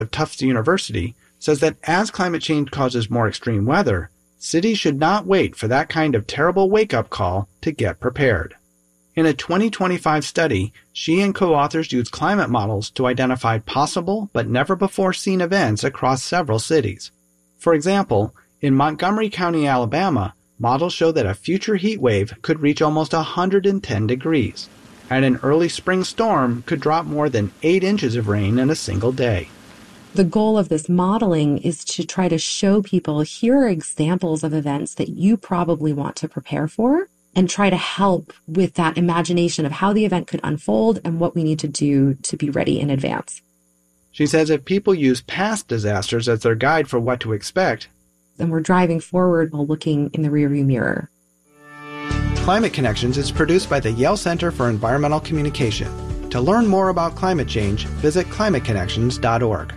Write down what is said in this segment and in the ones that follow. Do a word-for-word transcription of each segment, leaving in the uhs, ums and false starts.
of Tufts University, says that as climate change causes more extreme weather, cities should not wait for that kind of terrible wake-up call to get prepared. In a twenty twenty-five study, she and co-authors used climate models to identify possible but never-before-seen events across several cities. For example, in Montgomery County, Alabama, models show that a future heat wave could reach almost one hundred ten degrees, and an early spring storm could drop more than eight inches of rain in a single day. The goal of this modeling is to try to show people, here are examples of events that you probably want to prepare for, and try to help with that imagination of how the event could unfold and what we need to do to be ready in advance. She says if people use past disasters as their guide for what to expect, then we're driving forward while looking in the rearview mirror. Climate Connections is produced by the Yale Center for Environmental Communication. To learn more about climate change, visit climate connections dot org.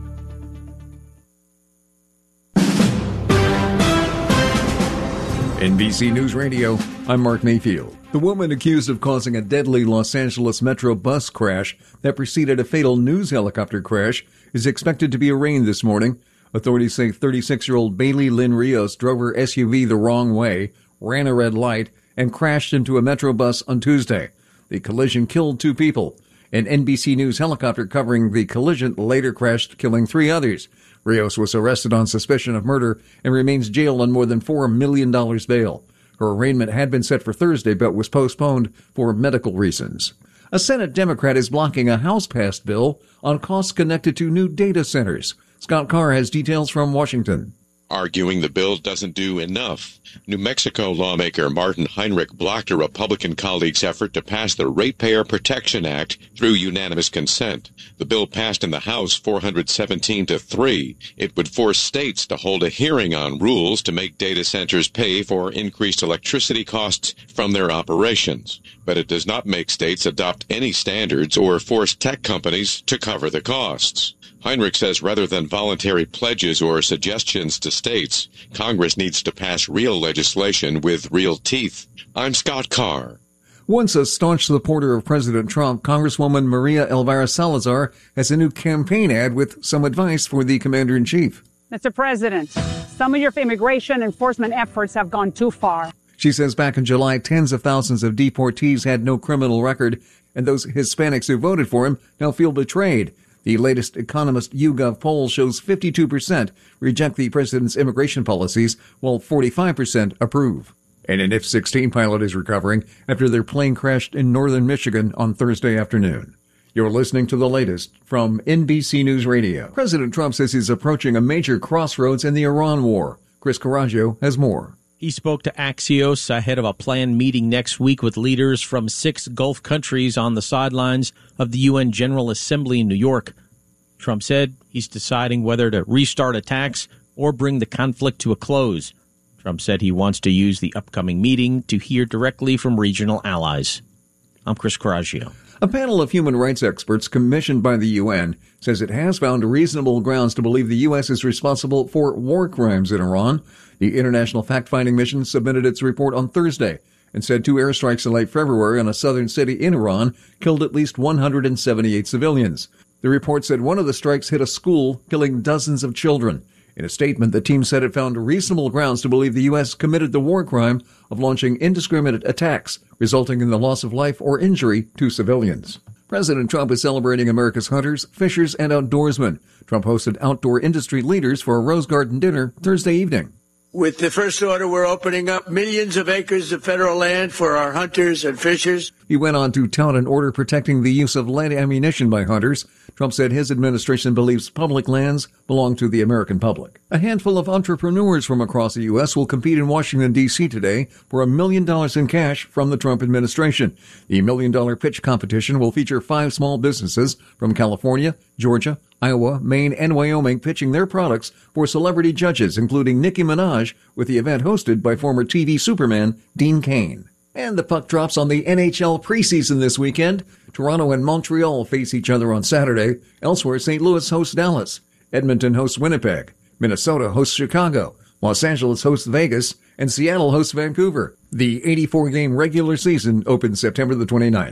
N B C News Radio, I'm Mark Mayfield. The woman accused of causing a deadly Los Angeles Metro bus crash that preceded a fatal news helicopter crash is expected to be arraigned this morning. Authorities say thirty-six-year-old Bailey Lynn Rios drove her S U V the wrong way, ran a red light, and crashed into a Metro bus on Tuesday. The collision killed two people. An N B C News helicopter covering the collision later crashed, killing three others. Rios was arrested on suspicion of murder and remains jailed on more than four million dollars bail. Her arraignment had been set for Thursday but was postponed for medical reasons. A Senate Democrat is blocking a House-passed bill on costs connected to new data centers. Scott Carr has details from Washington. Arguing the bill doesn't do enough, New Mexico lawmaker Martin Heinrich blocked a Republican colleague's effort to pass the Ratepayer Protection Act through unanimous consent. The bill passed in the House four hundred seventeen to three. It would force states to hold a hearing on rules to make data centers pay for increased electricity costs from their operations. But it does not make states adopt any standards or force tech companies to cover the costs. Heinrich says rather than voluntary pledges or suggestions to states, Congress needs to pass real legislation with real teeth. I'm Scott Carr. Once a staunch supporter of President Trump, Congresswoman Maria Elvira Salazar has a new campaign ad with some advice for the commander-in-chief. Mister President, some of your immigration enforcement efforts have gone too far. She says back in July, tens of thousands of deportees had no criminal record, and those Hispanics who voted for him now feel betrayed. The latest Economist YouGov poll shows fifty-two percent reject the president's immigration policies, while forty-five percent approve. And an F sixteen pilot is recovering after their plane crashed in northern Michigan on Thursday afternoon. You're listening to the latest from N B C News Radio. President Trump says he's approaching a major crossroads in the Iran war. Chris Coraggio has more. He spoke to Axios ahead of a planned meeting next week with leaders from six Gulf countries on the sidelines of the U N General Assembly in New York. Trump said he's deciding whether to restart attacks or bring the conflict to a close. Trump said he wants to use the upcoming meeting to hear directly from regional allies. I'm Chris Coraggio. A panel of human rights experts commissioned by the U N says it has found reasonable grounds to believe the U S is responsible for war crimes in Iran. The International Fact-Finding Mission submitted its report on Thursday and said two airstrikes in late February on a southern city in Iran killed at least one hundred seventy-eight civilians. The report said one of the strikes hit a school, killing dozens of children. In a statement, the team said it found reasonable grounds to believe the U S committed the war crime of launching indiscriminate attacks, resulting in the loss of life or injury to civilians. President Trump is celebrating America's hunters, fishers, and outdoorsmen. Trump hosted outdoor industry leaders for a Rose Garden dinner Thursday evening. With the first order, we're opening up millions of acres of federal land for our hunters and fishers. He went on to tout an order protecting the use of lead ammunition by hunters. Trump said his administration believes public lands belong to the American public. A handful of entrepreneurs from across the U S will compete in Washington, D C today for a million dollars in cash from the Trump administration. The million-dollar pitch competition will feature five small businesses from California, Georgia, Iowa, Maine, and Wyoming pitching their products for celebrity judges, including Nicki Minaj, with the event hosted by former T V Superman Dean Cain. And the puck drops on the N H L preseason this weekend. Toronto and Montreal face each other on Saturday. Elsewhere, Saint Louis hosts Dallas. Edmonton hosts Winnipeg. Minnesota hosts Chicago. Los Angeles hosts Vegas. And Seattle hosts Vancouver. The eighty-four game regular season opens September the twenty-ninth.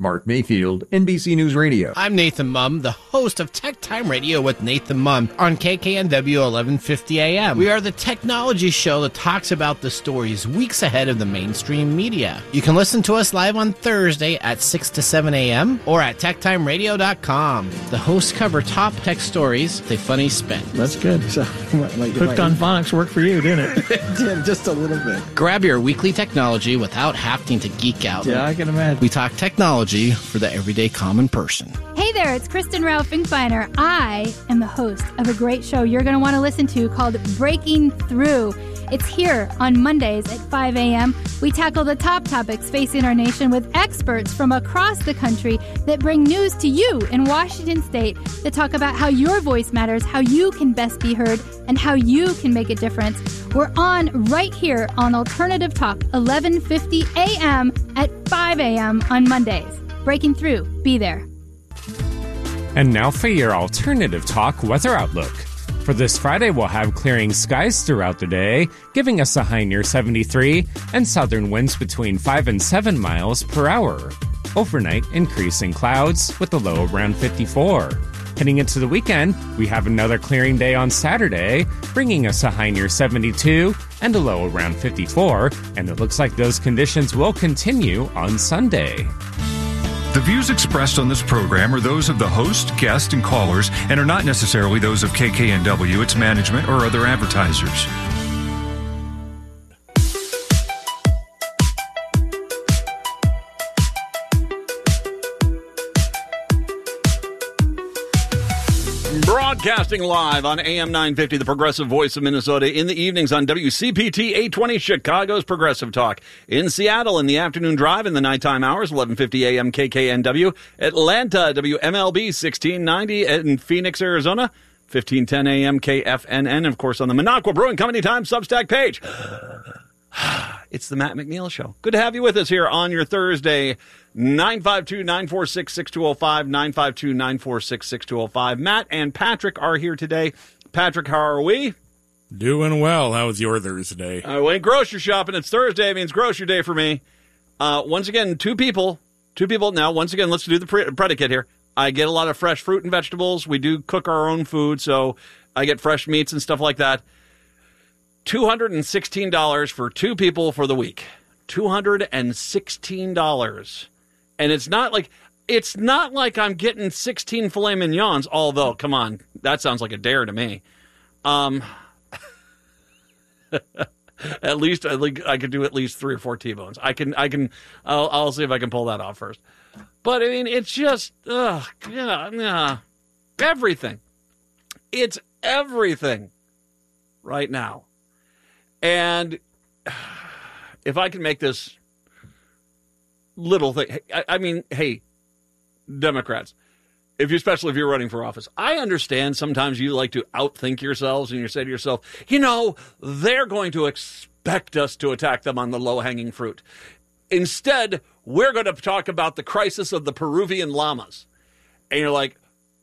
Mark Mayfield, N B C News Radio. I'm Nathan Mum, the host of Tech Time Radio with Nathan Mum on K K N W eleven fifty A M. We are the technology show that talks about the stories weeks ahead of the mainstream media. You can listen to us live on Thursday at six to seven A M or at tech time radio dot com. The hosts cover top tech stories with a funny spin. That's good. So, like, Hooked on Phonics worked for you, didn't it? It did, just a little bit. Grab your weekly technology without having to geek out. Yeah, I can imagine. We talk technology for the everyday common person. Hey there, it's Kristen Rao Finkbeiner. I am the host of a great show you're going to want to listen to called Breaking Through. It's here on Mondays at five A M. We tackle the top topics facing our nation with experts from across the country that bring news to you in Washington State that talk about how your voice matters, how you can best be heard, and how you can make a difference. We're on right here on Alternative Talk, eleven fifty A M at five A M on Mondays. Breaking Through. Be there. And now for your Alternative Talk weather outlook. For this Friday, we'll have clearing skies throughout the day, giving us a high near seventy-three and southern winds between five and seven miles per hour. Overnight, increasing clouds with a low around fifty-four. Heading into the weekend, we have another clearing day on Saturday, bringing us a high near seventy-two and a low around fifty-four, and it looks like those conditions will continue on Sunday. The views expressed on this program are those of the host, guest, and callers, and are not necessarily those of K K N W, its management, or other advertisers. Broadcasting live on A M nine fifty, the Progressive Voice of Minnesota, in the evenings on W C P T eight twenty, Chicago's Progressive Talk. In Seattle, in the afternoon drive, in the nighttime hours, eleven fifty A M K K N W. Atlanta, W M L B sixteen ninety. In Phoenix, Arizona, fifteen ten A M K F N N. Of course, on the Minocqua Brewing Company Time Substack page. It's the Matt McNeil Show. Good to have you with us here on your Thursday. nine five two, nine four six, six two zero five, nine five two, nine four six, six two zero five. Matt and Patrick are here today. Patrick, how are we? Doing well. How was your Thursday? I went grocery shopping. It's Thursday. It means grocery day for me. Uh, once again, two people. Two people. Now, once again, let's do the pre- predicate here. I get a lot of fresh fruit and vegetables. We do cook our own food, so I get fresh meats and stuff like that. two hundred sixteen dollars for two people for the week. two hundred sixteen dollars. And it's not like it's not like I'm getting sixteen filet mignons, although, come on, that sounds like a dare to me. Um, at least I, I could do at least three or four T-bones. I can, I can, I'll, I'll see if I can pull that off first. But I mean, it's just, ugh, yeah, yeah, everything. It's everything right now. And if I can make this little thing, I, I mean, hey, Democrats, if you, especially if you're running for office, I understand sometimes you like to outthink yourselves and you say to yourself, you know, they're going to expect us to attack them on the low-hanging fruit. Instead, we're going to talk about the crisis of the Peruvian llamas. And you're like,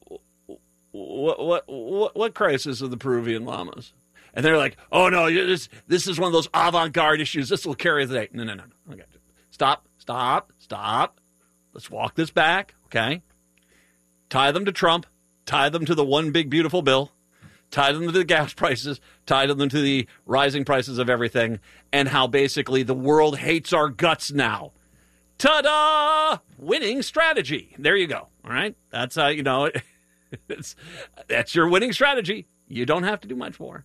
what, what, what, what crisis of the Peruvian llamas? And they're like, oh, no, this, this is one of those avant-garde issues. This will carry the day. No, no, no. no. Okay. Stop, stop, stop. Let's walk this back, okay? Tie them to Trump. Tie them to the one big, beautiful bill. Tie them to the gas prices. Tie them to the rising prices of everything. And how basically the world hates our guts now. Ta-da! Winning strategy. There you go, all right? That's how, you know, it's, that's your winning strategy. You don't have to do much more.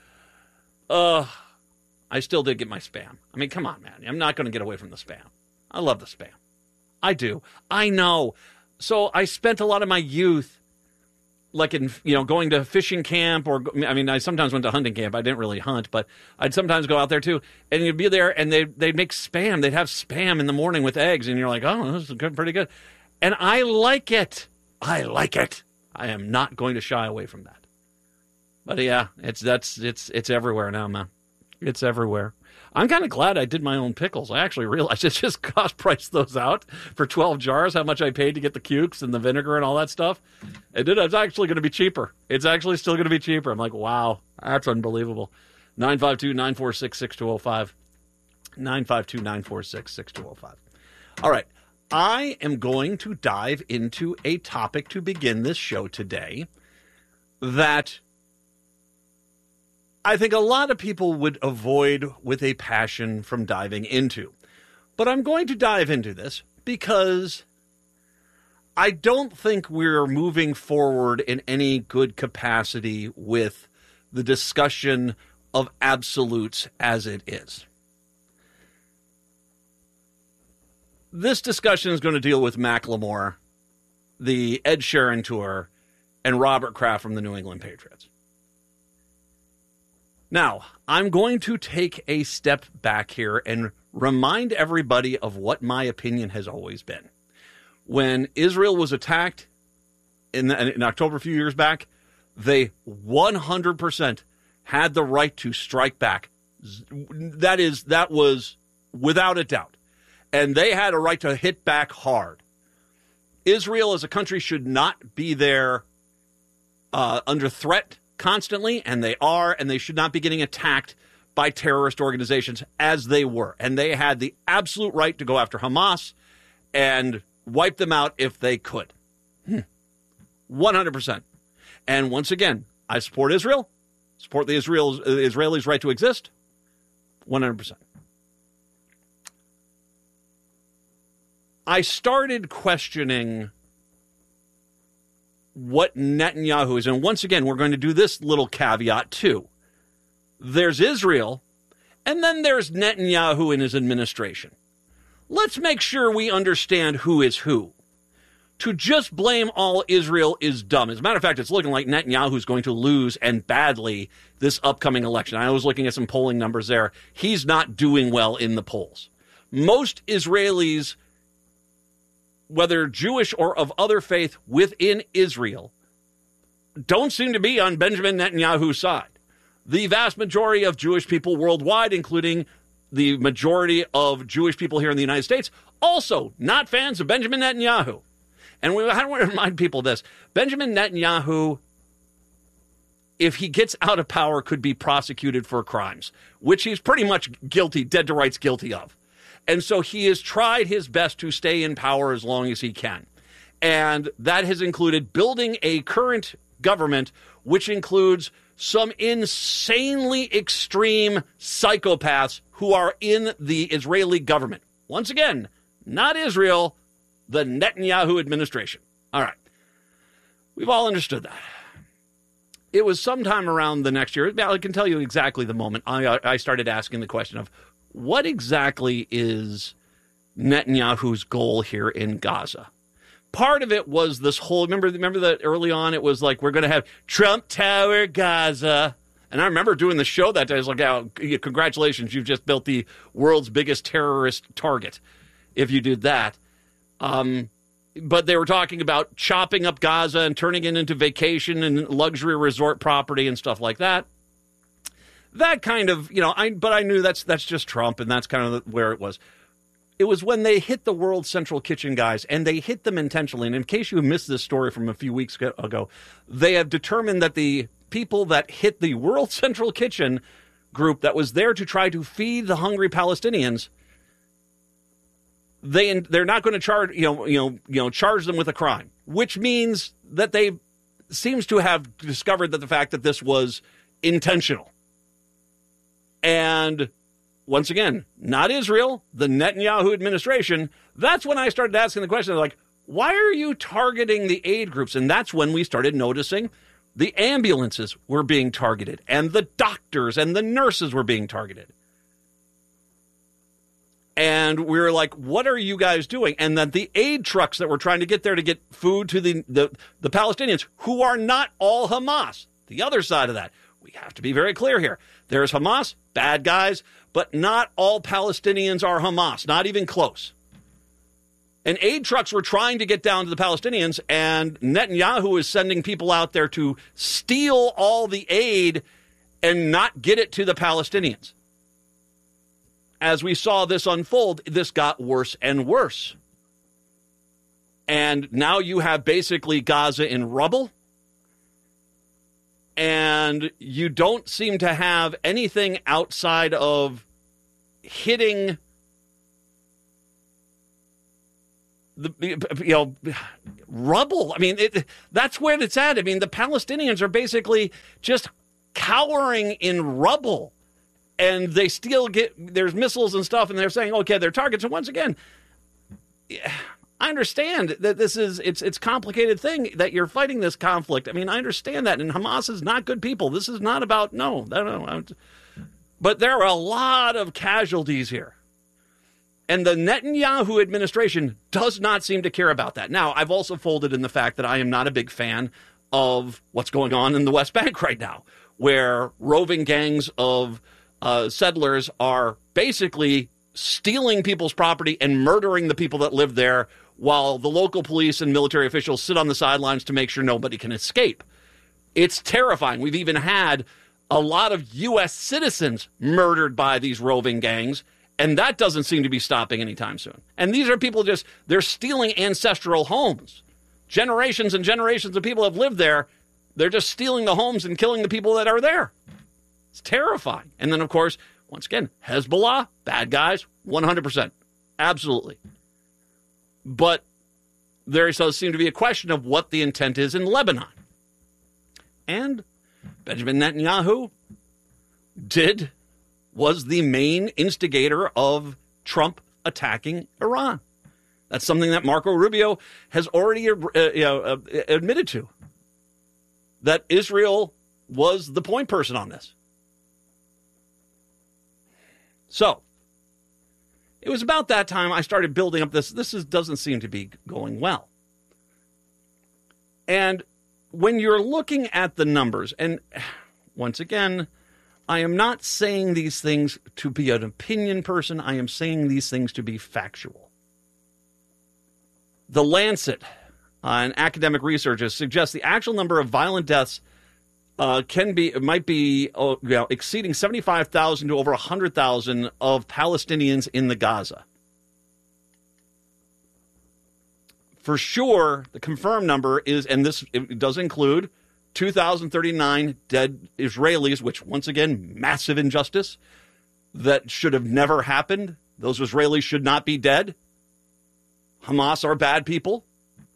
Uh, I still did get my spam. I mean, come on, man. I'm not going to get away from the spam. I love the spam. I do. I know. So I spent a lot of my youth, like in, you know, going to fishing camp or, I mean, I sometimes went to hunting camp. I didn't really hunt, but I'd sometimes go out there too. And you'd be there and they, they'd make spam. They'd have spam in the morning with eggs. And you're like, oh, this is good, pretty good. And I like it. I like it. I am not going to shy away from that. But yeah, it's that's it's it's everywhere now, man. It's everywhere. I'm kind of glad I did my own pickles. I actually realized it just cost priced those out for twelve jars, how much I paid to get the cukes and the vinegar and all that stuff. It did. It's actually going to be cheaper. It's actually still going to be cheaper. I'm like, wow, that's unbelievable. nine five two, nine four six, six two zero five. nine five two, nine four six, six two zero five. All right. I am going to dive into a topic to begin this show today that I think a lot of people would avoid with a passion from diving into. But I'm going to dive into this because I don't think we're moving forward in any good capacity with the discussion of absolutes as it is. This discussion is going to deal with Macklemore, the Ed Sheeran tour, and Robert Kraft from the New England Patriots. Now, I'm going to take a step back here and remind everybody of what my opinion has always been. When Israel was attacked in, in October a few years back, they one hundred percent had the right to strike back. That is, that was without a doubt. And they had a right to hit back hard. Israel as a country should not be there uh, under threat constantly, and they are, and they should not be getting attacked by terrorist organizations as they were. And they had the absolute right to go after Hamas and wipe them out if they could. Hmm. one hundred percent. And once again, I support Israel, support the Israel, Israelis' right to exist, one hundred percent. I started questioning what Netanyahu is. And once again, we're going to do this little caveat too. There's Israel, and then there's Netanyahu and his administration. Let's make sure we understand who is who. To just blame all Israel is dumb. As a matter of fact, it's looking like Netanyahu's going to lose, and badly, this upcoming election. I was looking at some polling numbers there. He's not doing well in the polls. Most Israelis, whether Jewish or of other faith within Israel, don't seem to be on Benjamin Netanyahu's side. The vast majority of Jewish people worldwide, including the majority of Jewish people here in the United States, also not fans of Benjamin Netanyahu. And we, I want to remind people this. Benjamin Netanyahu, if he gets out of power, could be prosecuted for crimes, which he's pretty much guilty, dead to rights guilty of. And so he has tried his best to stay in power as long as he can. And that has included building a current government, which includes some insanely extreme psychopaths who are in the Israeli government. Once again, not Israel, the Netanyahu administration. All right. We've all understood that. It was sometime around the next year. I can tell you exactly the moment I, I started asking the question of, what exactly is Netanyahu's goal here in Gaza? Part of it was this whole, remember, remember that early on it was like, we're going to have Trump Tower Gaza. And I remember doing the show that day. I was like, oh, congratulations, you've just built the world's biggest terrorist target if you did that. Um, but they were talking about chopping up Gaza and turning it into vacation and luxury resort property and stuff like that. That kind of, you know, I but I knew that's that's just Trump, and that's kind of where it was. It was when they hit the World Central Kitchen guys, and they hit them intentionally. And in case you missed this story from a few weeks ago, they have determined that the people that hit the World Central Kitchen group that was there to try to feed the hungry Palestinians, they they're not going to charge you know you know you know charge them with a crime, which means that they seems to have discovered that the fact that this was intentional. And once again, not Israel, the Netanyahu administration. That's when I started asking the question, like, why are you targeting the aid groups? And that's when we started noticing the ambulances were being targeted, and the doctors and the nurses were being targeted. And we were like, what are you guys doing? And that the aid trucks that were trying to get there to get food to the, the, the Palestinians, who are not all Hamas. The other side of that, we have to be very clear here. There's Hamas, bad guys, but not all Palestinians are Hamas, not even close. And aid trucks were trying to get down to the Palestinians, and Netanyahu is sending people out there to steal all the aid and not get it to the Palestinians. As we saw this unfold, this got worse and worse. And now you have basically Gaza in rubble. And you don't seem to have anything outside of hitting the you know rubble. I mean, it, that's where it's at. I mean, the Palestinians are basically just cowering in rubble, and they still get there's missiles and stuff, and they're saying, okay, they're targets. And once again, I understand that this is it's it's a complicated thing that you're fighting this conflict. I mean, I understand that, and Hamas is not good people. This is not about no, no, no. But there are a lot of casualties here. And the Netanyahu administration does not seem to care about that. Now, I've also folded in the fact that I am not a big fan of what's going on in the West Bank right now, where roving gangs of uh, settlers are basically stealing people's property and murdering the people that live there, while the local police and military officials sit on the sidelines to make sure nobody can escape. It's terrifying. We've even had a lot of U S citizens murdered by these roving gangs, and that doesn't seem to be stopping anytime soon. And these are people just, they're stealing ancestral homes. Generations and generations of people have lived there. They're just stealing the homes and killing the people that are there. It's terrifying. And then, of course, once again, Hezbollah, bad guys, one hundred percent. Absolutely. But there does seem to be a question of what the intent is in Lebanon. And Benjamin Netanyahu did, was the main instigator of Trump attacking Iran. That's something that Marco Rubio has already uh, you know, uh, admitted to, that Israel was the point person on this. So, it was about that time I started building up this. This is, doesn't seem to be going well. And when you're looking at the numbers, and once again, I am not saying these things to be an opinion person. I am saying these things to be factual. The Lancet, uh, an academic researcher, suggests the actual number of violent deaths uh, can be, might be uh, you know, exceeding seventy-five thousand to over one hundred thousand of Palestinians in the Gaza. For sure, the confirmed number is, and this it does include two thousand thirty-nine dead Israelis, which, once again, massive injustice that should have never happened. Those Israelis should not be dead. Hamas are bad people.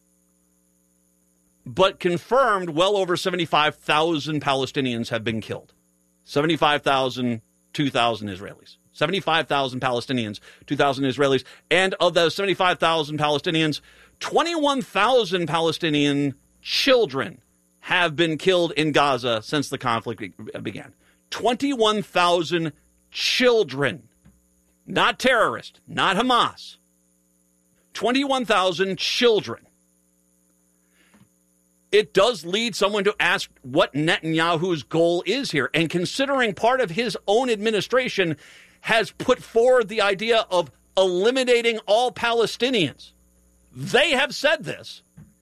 But confirmed, well over seventy-five thousand Palestinians have been killed. seventy-five thousand, two thousand Israelis. seventy-five thousand Palestinians, two thousand Israelis. And of those seventy-five thousand Palestinians, twenty-one thousand Palestinian children have been killed in Gaza since the conflict began. twenty-one thousand children. Not terrorists, not Hamas. twenty-one thousand children. It does lead someone to ask what Netanyahu's goal is here. And considering part of his own administration has put forward the idea of eliminating all Palestinians, they have said this.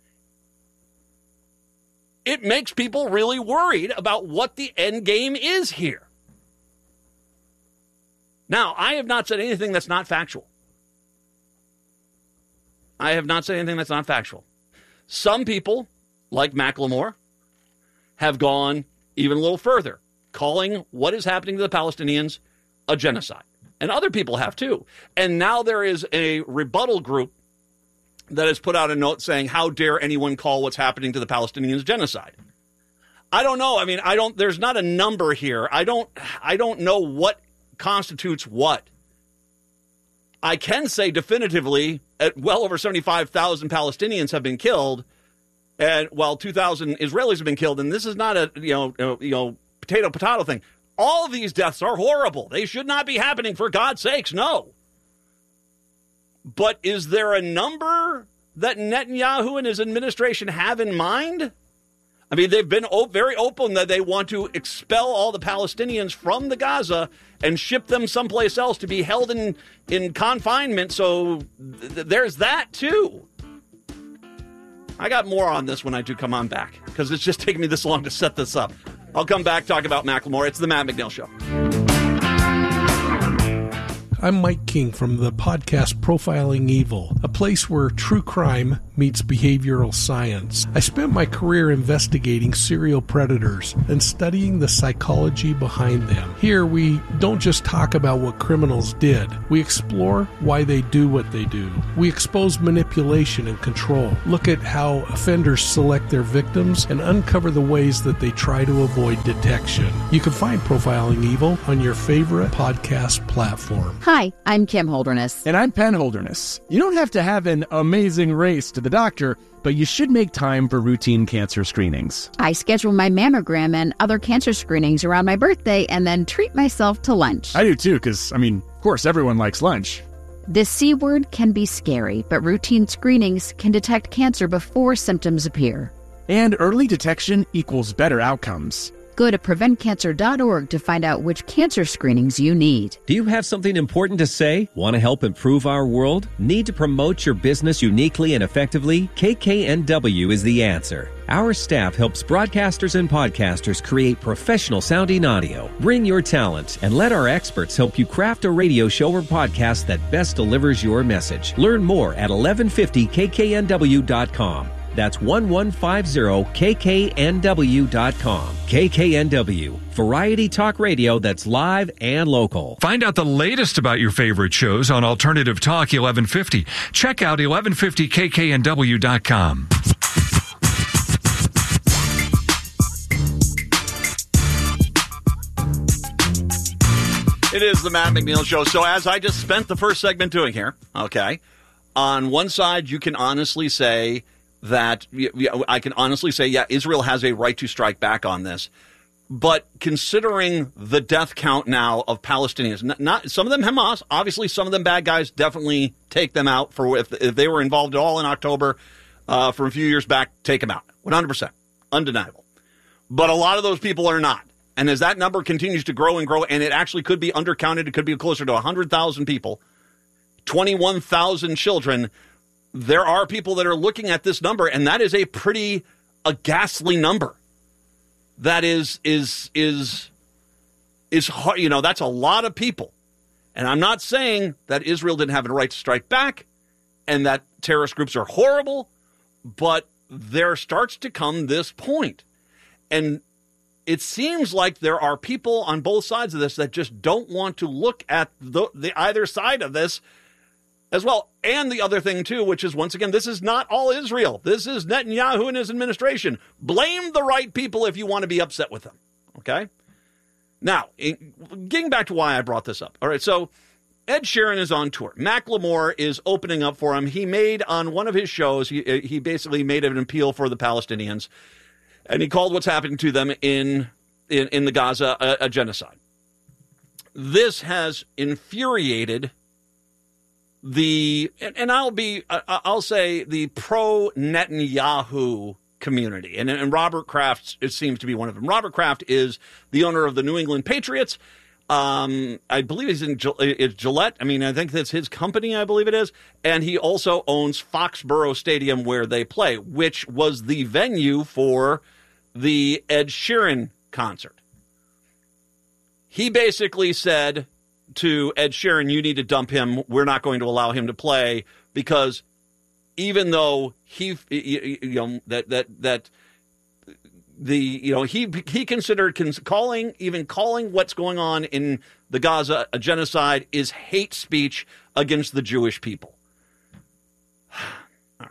It makes people really worried about what the end game is here. Now, I have not said anything that's not factual. I have not said anything that's not factual. Some people, like Macklemore, have gone even a little further, calling what is happening to the Palestinians a genocide. And other people have too. And now there is a rebuttal group that has put out a note saying, how dare anyone call what's happening to the Palestinians genocide? I don't know. I mean, I don't, there's not a number here. I don't, I don't know what constitutes what. I can say definitively at well over seventy-five thousand Palestinians have been killed, and while two thousand Israelis have been killed, and this is not a, you know, you know, potato potato thing. All of these deaths are horrible. They should not be happening, for God's sakes, no. But is there a number that Netanyahu and his administration have in mind? I mean, they've been o- very open that they want to expel all the Palestinians from the Gaza and ship them someplace else to be held in, in confinement. So th- there's that, too. I got more on this when I do come on back, because it's just taking me this long to set this up. I'll come back, talk about Macklemore. It's the Matt McNeil Show. I'm Mike King from the podcast Profiling Evil, a place where true crime meets behavioral science. I spent my career investigating serial predators and studying the psychology behind them. Here, we don't just talk about what criminals did. We explore why they do what they do. We expose manipulation and control, look at how offenders select their victims, and uncover the ways that they try to avoid detection. You can find Profiling Evil on your favorite podcast platform. Hi, I'm Kim Holderness. And I'm Penn Holderness. You don't have to have an amazing race to the doctor, but you should make time for routine cancer screenings. I schedule my mammogram and other cancer screenings around my birthday and then treat myself to lunch. I do too, because, I mean, of course, everyone likes lunch. This C word can be scary, but routine screenings can detect cancer before symptoms appear. And early detection equals better outcomes. Go to prevent cancer dot org to find out which cancer screenings you need. Do you have something important to say? Want to help improve our world? Need to promote your business uniquely and effectively? K K N W is the answer. Our staff helps broadcasters and podcasters create professional sounding audio. Bring your talent and let our experts help you craft a radio show or podcast that best delivers your message. Learn more at eleven fifty K K N W dot com. That's eleven fifty K K N W dot com. K K N W, variety talk radio that's live and local. Find out the latest about your favorite shows on Alternative Talk eleven fifty. Check out eleven fifty K K N W dot com. It is the Matt McNeil Show. So as I just spent the first segment doing here, okay, on one side you can honestly say that I can honestly say, yeah, Israel has a right to strike back on this. But considering the death count now of Palestinians, not, not some of them Hamas, obviously some of them bad guys, definitely take them out. For if, if they were involved at all in October uh, from a few years back, take them out. one hundred percent. Undeniable. But a lot of those people are not. And as that number continues to grow and grow, and it actually could be undercounted, it could be closer to one hundred thousand people, twenty-one thousand children, there are people that are looking at this number, and that is a pretty a ghastly number. That is is is is hard, you know, that's a lot of people. And I'm not saying that Israel didn't have a right to strike back and that terrorist groups are horrible, but there starts to come this point. And it seems like there are people on both sides of this that just don't want to look at the, the either side of this as well. And the other thing, too, which is, once again, this is not all Israel. This is Netanyahu and his administration. Blame the right people if you want to be upset with them. Okay? Now, getting back to why I brought this up. All right, so Ed Sheeran is on tour. Macklemore is opening up for him. He made, on one of his shows, he, he basically made an appeal for the Palestinians. And he called what's happening to them in, in, in the Gaza a, a genocide. This has infuriated the, and, and I'll be, uh, I'll say the pro-Netanyahu community. And, and Robert Kraft, it seems to be one of them. Robert Kraft is the owner of the New England Patriots. Um, I believe he's in it's Gillette. I mean, I think that's his company, I believe it is. And he also owns Foxborough Stadium where they play, which was the venue for the Ed Sheeran concert. He basically said to Ed Sheeran, you need to dump him. We're not going to allow him to play because even though he, you know, that, that, that, the, you know, he, he considered calling, even calling what's going on in the Gaza a genocide is hate speech against the Jewish people. All right.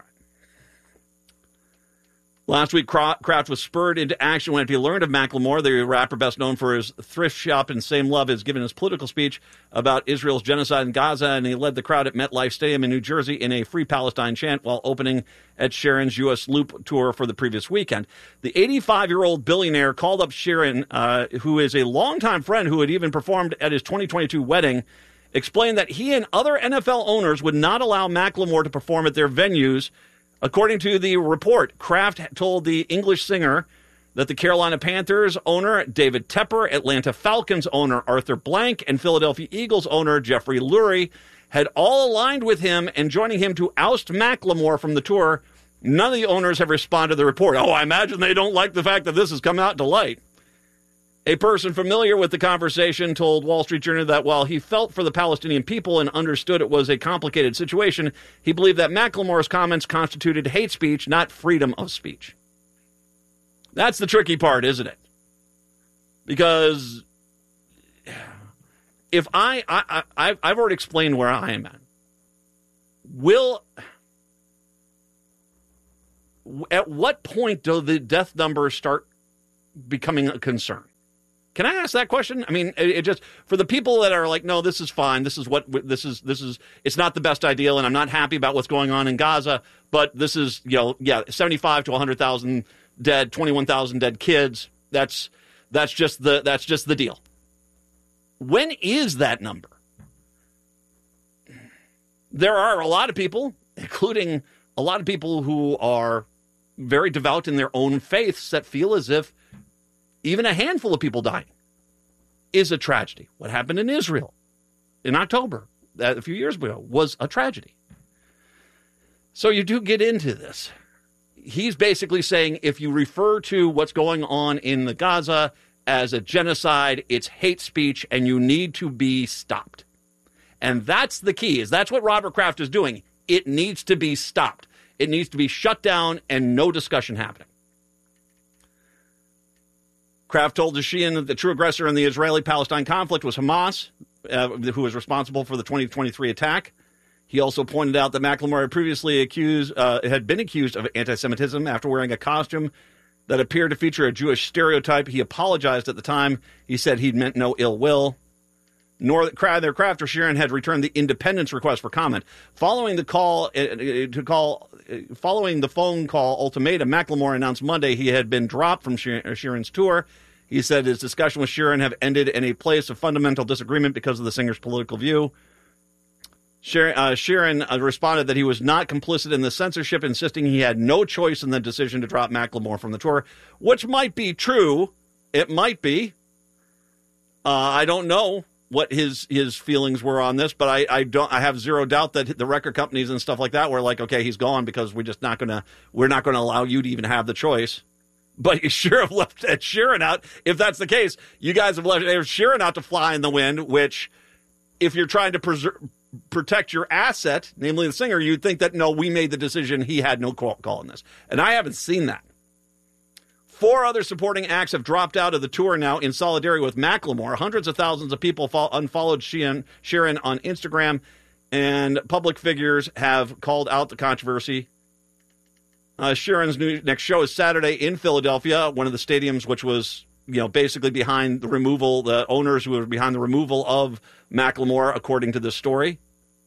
Last week, Kraft was spurred into action when he learned of Macklemore, the rapper best known for his thrift shop and Same Love, has given his political speech about Israel's genocide in Gaza, and he led the crowd at MetLife Stadium in New Jersey in a Free Palestine chant while opening Ed Sheeran's U S Loop tour for the previous weekend. The eighty-five-year-old billionaire called up Sheeran, uh, who is a longtime friend who had even performed at his twenty twenty-two wedding, explained that he and other N F L owners would not allow Macklemore to perform at their venues. According to the report, Kraft told the English singer that the Carolina Panthers owner, David Tepper, Atlanta Falcons owner, Arthur Blank, and Philadelphia Eagles owner, Jeffrey Lurie, had all aligned with him and joining him to oust Macklemore from the tour. None of the owners have responded to the report. Oh, I imagine they don't like the fact that this has come out to light. A person familiar with the conversation told Wall Street Journal that while he felt for the Palestinian people and understood it was a complicated situation, he believed that Macklemore's comments constituted hate speech, not freedom of speech. That's the tricky part, isn't it? Because if I, I, I I've already explained where I am at. Will, at what point do the death numbers start becoming a concern? Can I ask that question? I mean, it, it just, for the people that are like, no, this is fine. This is what, this is, this is, it's not the best ideal, and I'm not happy about what's going on in Gaza, but this is, you know, yeah, seventy-five to one hundred thousand dead, twenty-one thousand dead kids. That's, that's just the, that's just the deal. When is that number? There are a lot of people, including a lot of people who are very devout in their own faiths, that feel as if even a handful of people dying is a tragedy. What happened in Israel in October, a few years ago, was a tragedy. So you do get into this. He's basically saying if you refer to what's going on in the Gaza as a genocide, it's hate speech, and you need to be stopped. And that's the key, is that's what Robert Kraft is doing. It needs to be stopped. It needs to be shut down and no discussion happening. Kraft told the Sheehan that the true aggressor in the Israeli-Palestine conflict was Hamas, uh, who was responsible for the twenty twenty-three attack. He also pointed out that Macklemore had previously accused, uh, had been accused of anti-Semitism after wearing a costume that appeared to feature a Jewish stereotype. He apologized at the time. He said he'd meant no ill will. Nor that Kraft or Sheeran had returned the independence request for comment. Following the call uh, to call, uh, following the phone call ultimatum, Macklemore announced Monday he had been dropped from Sheeran's tour. He said his discussion with Sheeran have ended in a place of fundamental disagreement because of the singer's political view. Sheeran, uh, Sheeran uh, responded that he was not complicit in the censorship, insisting he had no choice in the decision to drop Macklemore from the tour, which might be true. It might be. Uh, I don't know what his his feelings were on this, but I, I don't I have zero doubt that the record companies and stuff like that were like, okay, he's gone because we're just not gonna we're not gonna allow you to even have the choice. But you sure have left Ed Sheeran out. If that's the case, you guys have left Ed Sheeran out to fly in the wind, which, if you're trying to preserve, protect your asset, namely the singer, you'd think that, no, we made the decision, he had no call, call in this. And I haven't seen that. Four other supporting acts have dropped out of the tour now in solidarity with Macklemore. Hundreds of thousands of people fo- unfollowed Sheeran, Sheeran on Instagram, and public figures have called out the controversy. Uh, Sheeran's new next show is Saturday in Philadelphia, one of the stadiums which was, you know, basically behind the removal, the owners who were behind the removal of Macklemore, according to this story.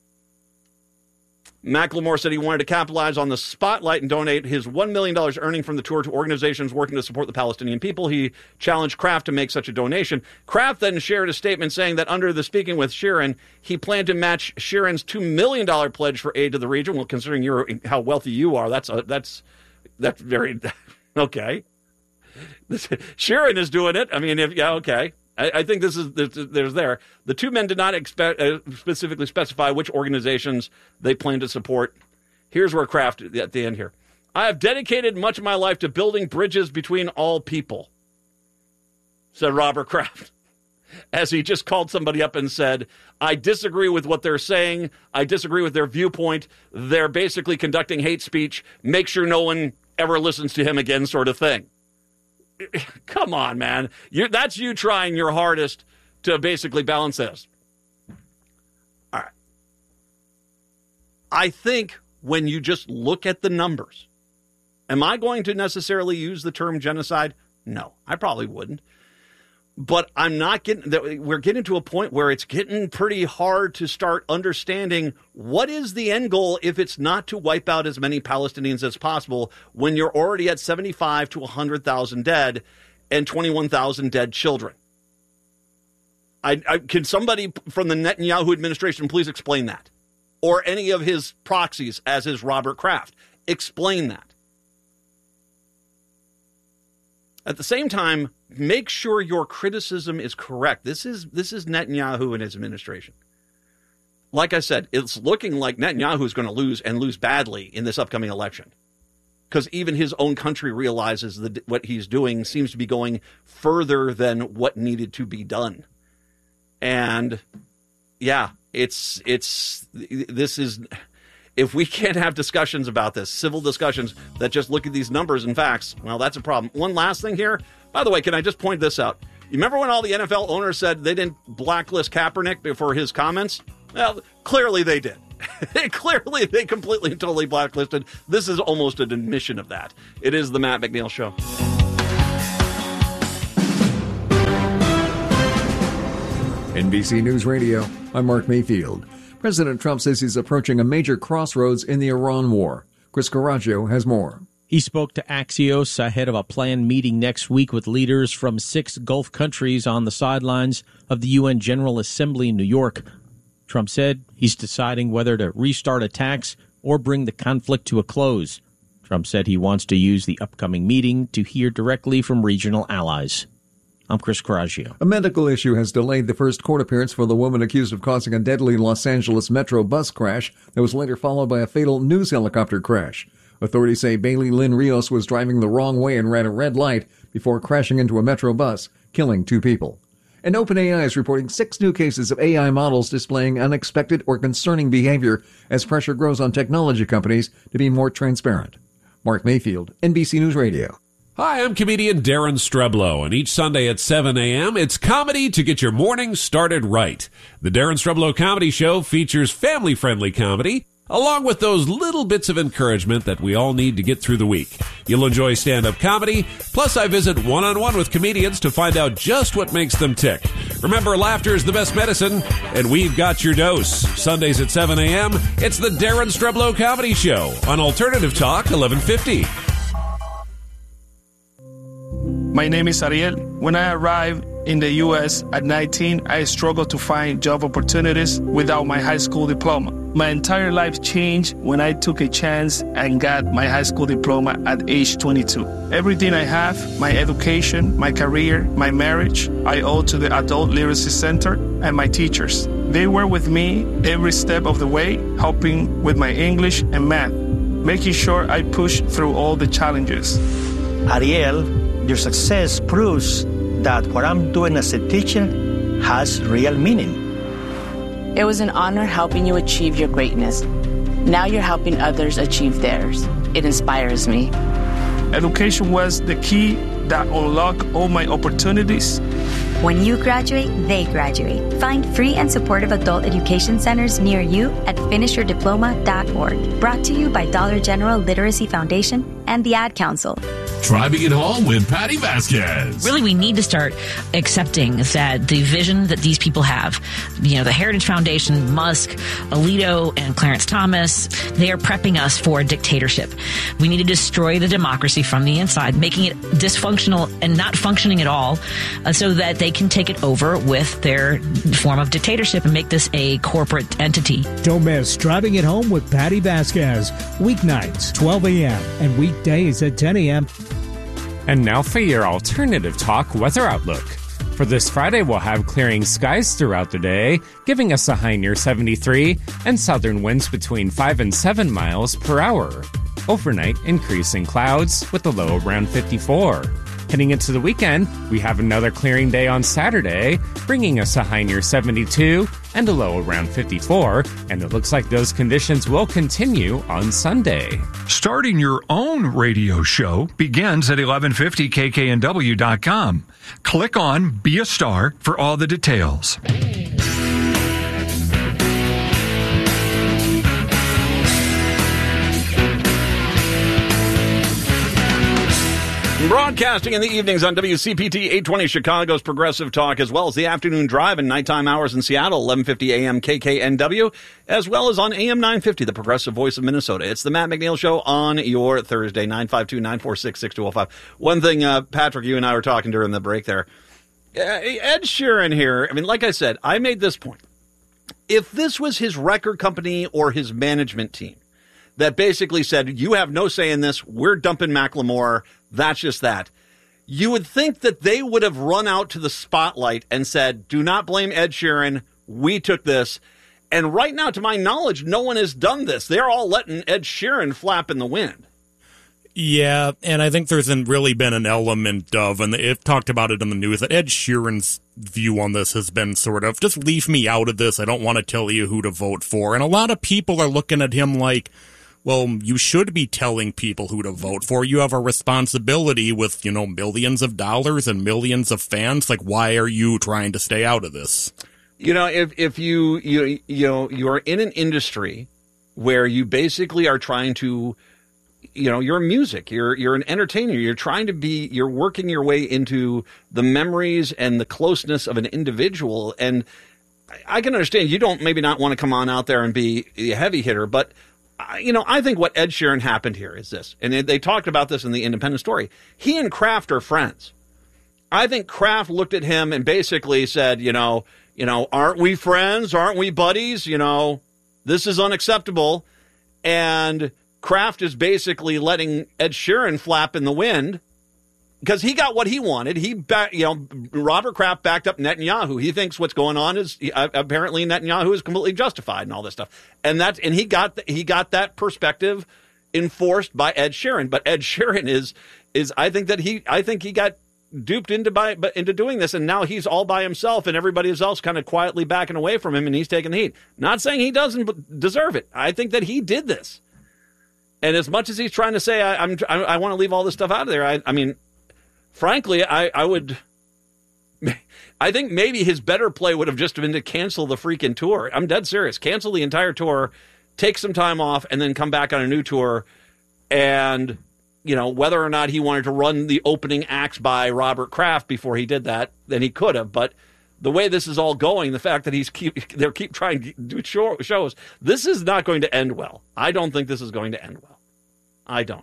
Macklemore said he wanted to capitalize on the spotlight and donate his one million dollars earning from the tour to organizations working to support the Palestinian people. He challenged Kraft to make such a donation. Kraft then shared a statement saying that under the Speaking with Sheeran, he planned to match Sheeran's two million dollars pledge for aid to the region. Well, considering you're, how wealthy you are, that's a, that's that's very, okay. Sheeran is doing it. I mean, if yeah, okay. I, I think this is there's, there's there. The two men did not expect, uh, specifically specify which organizations they plan to support. Here's where Kraft at the end here. I have dedicated much of my life to building bridges between all people, said Robert Kraft, as he just called somebody up and said, I disagree with what they're saying. I disagree with their viewpoint. They're basically conducting hate speech. Make sure no one ever listens to him again, sort of thing. Come on, man. You're, that's you trying your hardest to basically balance this. All right. I think when you just look at the numbers, am I going to necessarily use the term genocide? No, I probably wouldn't. But I'm not getting, we're getting to a point where it's getting pretty hard to start understanding what is the end goal if it's not to wipe out as many Palestinians as possible when you're already at seventy-five to one hundred thousand dead and twenty-one thousand dead children. I, I, can somebody from the Netanyahu administration please explain that? Or any of his proxies, as is Robert Kraft. Explain that. At the same time, make sure your criticism is correct. This is this is Netanyahu and his administration. Like I said, it's looking like Netanyahu is going to lose and lose badly in this upcoming election. because even his own country realizes that what he's doing seems to be going further than what needed to be done. And yeah, it's it's this is if we can't have discussions about this, civil discussions that just look at these numbers and facts, well, that's a problem. One last thing here. By the way, can I just point this out? You remember when all the N F L owners said they didn't blacklist Kaepernick for his comments? Well, clearly they did. Clearly they completely and totally blacklisted. This is almost an admission of that. It is the Matt McNeil Show. N B C News Radio, I'm Mark Mayfield. President Trump says he's approaching a major crossroads in the Iran war. Chris Carraggio has more. He spoke to Axios ahead of a planned meeting next week with leaders from six Gulf countries on the sidelines of the U N General Assembly in New York. Trump said he's deciding whether to restart attacks or bring the conflict to a close. Trump said he wants to use the upcoming meeting to hear directly from regional allies. I'm Chris Carraggio. A medical issue has delayed the first court appearance for the woman accused of causing a deadly Los Angeles metro bus crash that was later followed by a fatal news helicopter crash. Authorities say Bailey Lynn Rios was driving the wrong way and ran a red light before crashing into a metro bus, killing two people. And OpenAI is reporting six new cases of A I models displaying unexpected or concerning behavior as pressure grows on technology companies to be more transparent. Mark Mayfield, N B C News Radio. Hi, I'm comedian Darren Streblow, and each Sunday at seven a.m., it's comedy to get your morning started right. The Darren Streblow Comedy Show features family-friendly comedy, along with those little bits of encouragement that we all need to get through the week. You'll enjoy stand-up comedy, plus I visit one-on-one with comedians to find out just what makes them tick. Remember, laughter is the best medicine, and we've got your dose. Sundays at seven a.m., it's the Darren Streblow Comedy Show on Alternative Talk eleven fifty. My name is Ariel. When I arrived in the U S at nineteen, I struggled to find job opportunities without my high school diploma. My entire life changed when I took a chance and got my high school diploma at age twenty-two. Everything I have, my education, my career, my marriage, I owe to the Adult Literacy Center and my teachers. They were with me every step of the way, helping with my English and math, making sure I pushed through all the challenges. Ariel, your success proves that what I'm doing as a teacher has real meaning. It was an honor helping you achieve your greatness. Now you're helping others achieve theirs. It inspires me. Education was the key that unlocked all my opportunities. When you graduate, they graduate. Find free and supportive adult education centers near you at finish your diploma dot org. Brought to you by Dollar General Literacy Foundation and the Ad Council. Driving it home with Patty Vasquez. Really, we need to start accepting that the vision that these people have, you know, the Heritage Foundation, Musk, Alito, and Clarence Thomas, they are prepping us for a dictatorship. We need to destroy the democracy from the inside, making it dysfunctional and not functioning at all, uh, so that they can take it over with their form of dictatorship and make this a corporate entity. Don't miss Driving It Home with Patty Vasquez. Weeknights, twelve a.m. and weekdays at ten a.m. And now for your Alternative Talk weather outlook. For this Friday, we'll have clearing skies throughout the day, giving us a high near seventy-three and southern winds between five and seven miles per hour. Overnight, increasing clouds with a low around fifty-four. Heading into the weekend, we have another clearing day on Saturday, bringing us a high near seventy-two and a low around fifty-four, and it looks like those conditions will continue on Sunday. Starting your own radio show begins at eleven fifty K K N W dot com. Click on Be a Star for all the details. Broadcasting in the evenings on W C P T eight twenty Chicago's Progressive Talk, as well as the afternoon drive and nighttime hours in Seattle, eleven fifty a.m. K K N W, as well as on A M nine fifty, the Progressive Voice of Minnesota. It's the Matt McNeil Show on your Thursday, nine five two, nine four six, six two zero five. One thing, uh, Patrick, you and I were talking during the break there. Uh, Ed Sheeran here, I mean, like I said, I made this point. If this was his record company or his management team that basically said, you have no say in this, we're dumping Macklemore, that's just that, you would think that they would have run out to the spotlight and said, do not blame Ed Sheeran, we took this. And right now, to my knowledge, no one has done this. They're all letting Ed Sheeran flap in the wind. Yeah, and I think there's really been an element of, and they've talked about it in the news, that Ed Sheeran's view on this has been sort of, just leave me out of this, I don't want to tell you who to vote for. And a lot of people are looking at him like, well, you should be telling people who to vote for. You have a responsibility with, you know, millions of dollars and millions of fans. Like, why are you trying to stay out of this? You know, if if you you you know you're in an industry where you basically are trying to, you know, you're music, you're you're an entertainer, you're trying to be, you're working your way into the memories and the closeness of an individual, and I can understand you don't maybe not want to come on out there and be a heavy hitter, but you know, I think what Ed Sheeran happened here is this, and they talked about this in the Independent story. He and Kraft are friends. I think Kraft looked at him and basically said, you know. You know, aren't we friends? Aren't we buddies? You know, this is unacceptable. And Kraft is basically letting Ed Sheeran flap in the wind because he got what he wanted. He, back, you know, Robert Kraft backed up Netanyahu. He thinks what's going on is uh, apparently Netanyahu is completely justified and all this stuff. And that's and he got he got that perspective enforced by Ed Sheeran. But Ed Sheeran is is I think that he I think he got duped into by into doing this, and now he's all by himself, and everybody else kind of quietly backing away from him, and he's taking the heat. Not saying he doesn't deserve it. I think that he did this, and as much as he's trying to say I, I'm I, I want to leave all this stuff out of there, I, I mean, frankly, I, I would. I think maybe his better play would have just been to cancel the freaking tour. I'm dead serious. Cancel the entire tour, take some time off, and then come back on a new tour, and. You know, whether or not he wanted to run the opening acts by Robert Kraft before he did that, then he could have. But the way this is all going, the fact that he's keep they keep trying to do show, shows, this is not going to end well. I don't think this is going to end well. I don't.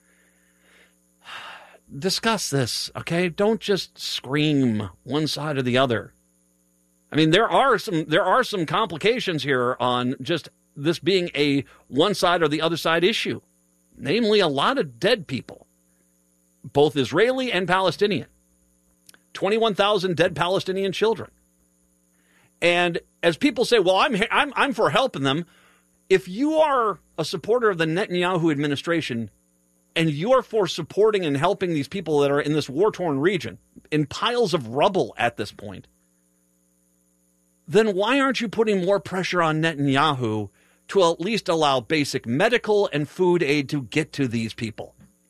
Discuss this, okay? Don't just scream one side or the other. I mean, there are some there are some complications here on just this being a one side or the other side issue. Namely, a lot of dead people, both Israeli and Palestinian. twenty-one thousand dead Palestinian children. And as people say, well, I'm, I'm, I'm for helping them. If you are a supporter of the Netanyahu administration and you're for supporting and helping these people that are in this war-torn region, in piles of rubble at this point, then why aren't you putting more pressure on Netanyahu to at least allow basic medical and food aid to get to these people?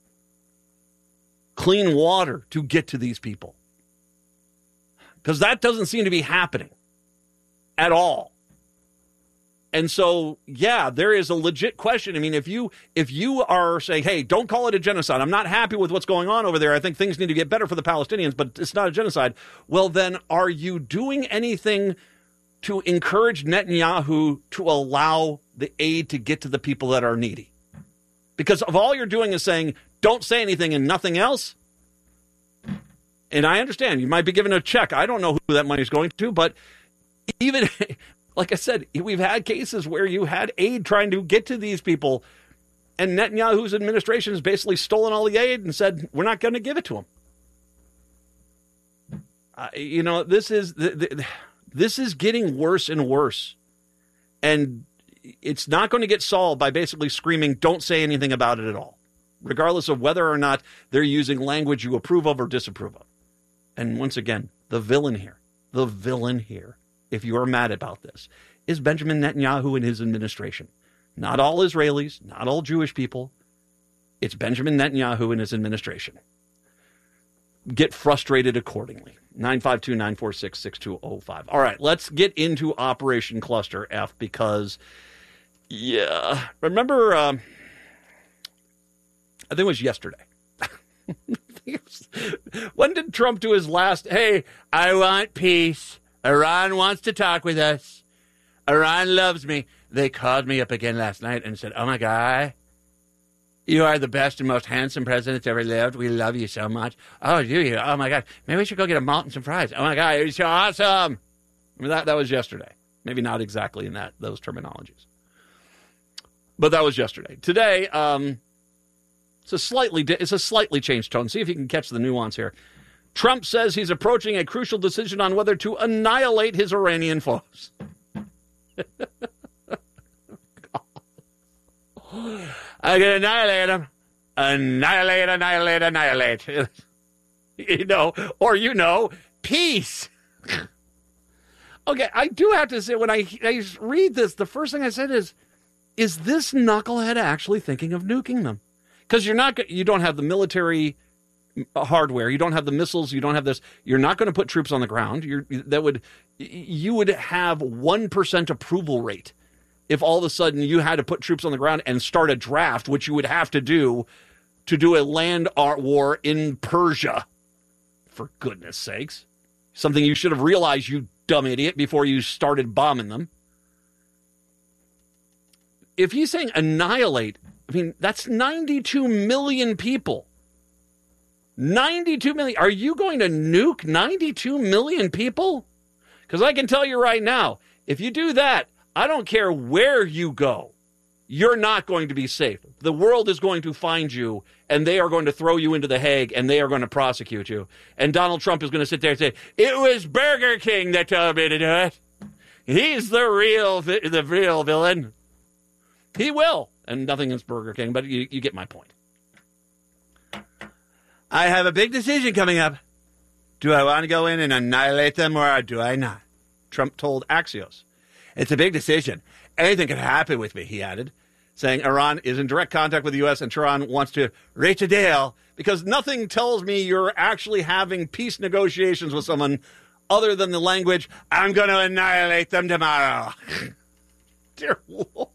Clean water to get to these people. Because that doesn't seem to be happening at all. And so, yeah, there is a legit question. I mean, if you if you are saying, hey, don't call it a genocide, I'm not happy with what's going on over there, I think things need to get better for the Palestinians, but it's not a genocide, well, then are you doing anything to encourage Netanyahu to allow the aid to get to the people that are needy? Because if all you're doing is saying, don't say anything and nothing else, and I understand you might be given a check. I don't know who that money is going to, but even, like I said, we've had cases where you had aid trying to get to these people, and Netanyahu's administration has basically stolen all the aid and said, we're not going to give it to them. Uh, you know, this is... the, the This is getting worse and worse, and it's not going to get solved by basically screaming, don't say anything about it at all, regardless of whether or not they're using language you approve of or disapprove of. And once again, the villain here, the villain here, if you are mad about this, is Benjamin Netanyahu and his administration. Not all Israelis, not all Jewish people. It's Benjamin Netanyahu and his administration. Get frustrated accordingly. nine five two, nine four six, six two zero five. All right, let's get into Operation Cluster F because, yeah, remember, um, I think it was yesterday. When did Trump do his last, hey, I want peace. Iran wants to talk with us. Iran loves me. They called me up again last night and said, oh, my God. You are the best and most handsome president that's ever lived. We love you so much. Oh, do you? Oh, my God. Maybe we should go get a malt and some fries. Oh, my God. You're so awesome. I mean, that, that was yesterday. Maybe not exactly in that those terminologies. But that was yesterday. Today, um, it's a slightly it's a slightly changed tone. See if you can catch the nuance here. Trump says he's approaching a crucial decision on whether to annihilate his Iranian foes. I can annihilate them. annihilate, annihilate, annihilate. You know, or, you know, peace. Okay, I do have to say, when I, I read this, the first thing I said is, is this knucklehead actually thinking of nuking them? Because you're not, you don't have the military hardware, you don't have the missiles, you don't have this. You're not going to put troops on the ground. You're that would, you would have one percent approval rate if all of a sudden you had to put troops on the ground and start a draft, which you would have to do to do a land war in Persia. For goodness sakes, something you should have realized, you dumb idiot, before you started bombing them. If he's saying annihilate, I mean, that's ninety-two million people. ninety-two million. Are you going to nuke ninety-two million people? Because I can tell you right now, if you do that, I don't care where you go, you're not going to be safe. The world is going to find you, and they are going to throw you into The Hague, and they are going to prosecute you. And Donald Trump is going to sit there and say, it was Burger King that told me to do it. He's the real, the real villain. He will. And nothing against Burger King, but you, you get my point. I have a big decision coming up. Do I want to go in and annihilate them, or do I not? Trump told Axios. It's a big decision. Anything could happen with me, he added, saying Iran is in direct contact with the U S and Tehran wants to reach a deal because nothing tells me you're actually having peace negotiations with someone other than the language, I'm going to annihilate them tomorrow. Dear Lord.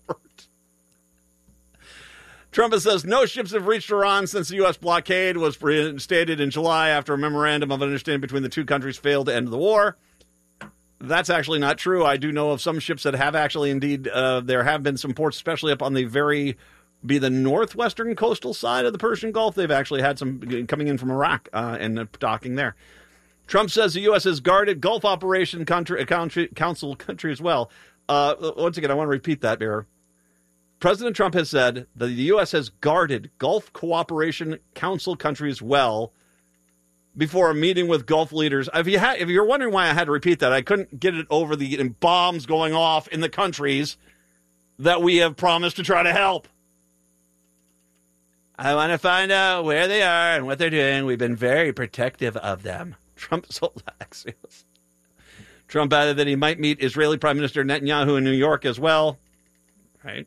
Trump says no ships have reached Iran since the U S blockade was reinstated in July after a memorandum of understanding between the two countries failed to end the war. That's actually not true. I do know of some ships that have actually indeed, uh, there have been some ports, especially up on the very, be the northwestern coastal side of the Persian Gulf. They've actually had some coming in from Iraq uh, and docking there. Trump says the U S has guarded Gulf Operation country, country, Council country as well. Uh, once again, I want to repeat that, Bear. President Trump has said that the U S has guarded Gulf Cooperation Council countries well before a meeting with Gulf leaders. If, you ha- if you're wondering why I had to repeat that, I couldn't get it over the bombs going off in the countries that we have promised to try to help. I want to find out where they are and what they're doing. We've been very protective of them. Trump told Axios. Trump added that he might meet Israeli Prime Minister Netanyahu in New York as well. Right.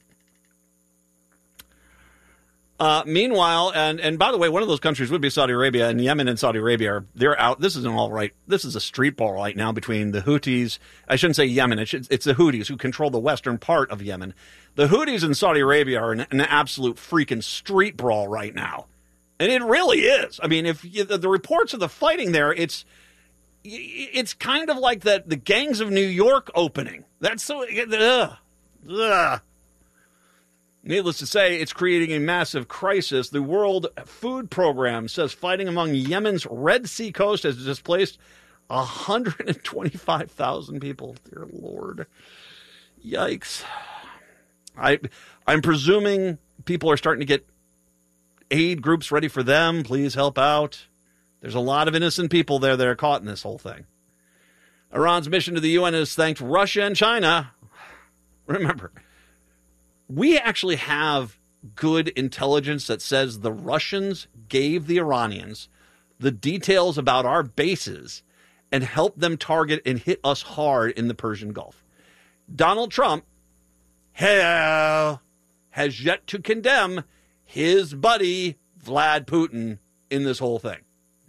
Uh, meanwhile, and, and by the way, one of those countries would be Saudi Arabia, and Yemen and Saudi Arabia are, they're out. This is an all right. This is a street ball right now between the Houthis. I shouldn't say Yemen. It should, it's the Houthis who control the western part of Yemen. The Houthis in Saudi Arabia are an, an absolute freaking street brawl right now. And it really is. I mean, if you, the, the reports of the fighting there, it's, it's kind of like that, the Gangs of New York opening. That's so, ugh, ugh. Needless to say, it's creating a massive crisis. The World Food Program says fighting among Yemen's Red Sea coast has displaced one hundred twenty-five thousand people. Dear Lord. Yikes. I, I'm presuming people are starting to get aid groups ready for them. Please help out. There's a lot of innocent people there that are caught in this whole thing. Iran's mission to the U N has thanked Russia and China. Remember, we actually have good intelligence that says the Russians gave the Iranians the details about our bases and helped them target and hit us hard in the Persian Gulf. Donald Trump, hello, has yet to condemn his buddy Vlad Putin in this whole thing.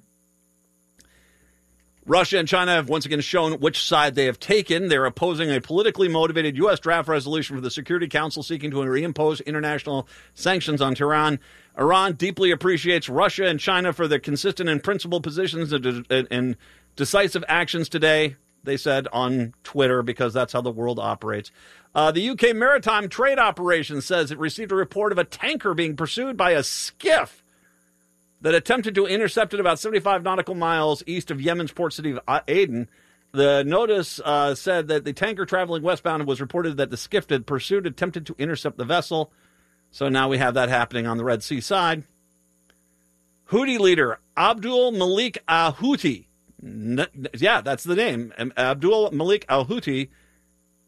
Russia and China have once again shown which side they have taken. They're opposing a politically motivated U S draft resolution for the Security Council seeking to reimpose international sanctions on Tehran. Iran deeply appreciates Russia and China for their consistent and principled positions and, and decisive actions today, they said on Twitter, because that's how the world operates. Uh, the U K Maritime Trade Operation says it received a report of a tanker being pursued by a skiff that attempted to intercept it about seventy-five nautical miles east of Yemen's port city of Aden. The notice uh, said that the tanker traveling westbound was reported that the skiff had pursued, attempted to intercept the vessel. So now we have that happening on the Red Sea side. Houthi leader Abdul Malik al-Houthi, n- yeah, that's the name, Abdul Malik al-Houthi,